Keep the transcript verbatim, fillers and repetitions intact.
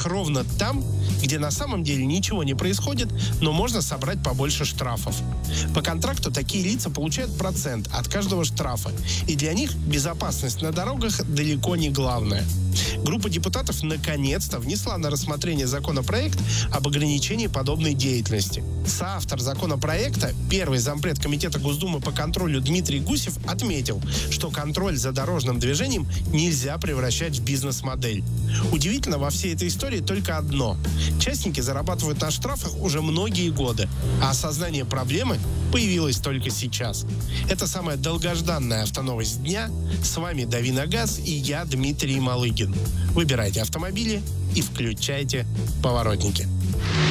их ровно там, где на самом деле ничего не происходит, но можно собрать побольше штрафов. По контракту такие лица получают процент от каждого штрафа, и для них безопасность на дорогах далеко не главное. Группа депутатов наконец-то внесла на рассмотрение законопроект об ограничении подобной деятельности. Соавтор законопроекта, первый зампред Комитета Госдумы по контролю Дмитрий Гусев, отметил, что контроль за дорожным движением нельзя превращать в бизнес-модель. Удивительно во всей этой истории только одно. Частники зарабатывают на штрафах уже многие годы, а осознание проблемы появилось только сейчас. Это самая долгожданная автоновость дня. С вами Дави на газ и я, Дмитрий Малыгин. Выбирайте автомобили и включайте поворотники.